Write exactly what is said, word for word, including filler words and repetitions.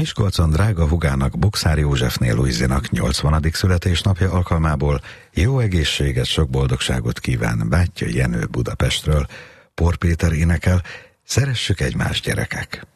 Miskolcon drága hugának, Bokszár Józsefné Luizinak nyolcvanadik születésnapja alkalmából jó egészséget, sok boldogságot kíván bátyja Jenő Budapestről. Por Péter énekel: Szeressük egymást, gyerekek!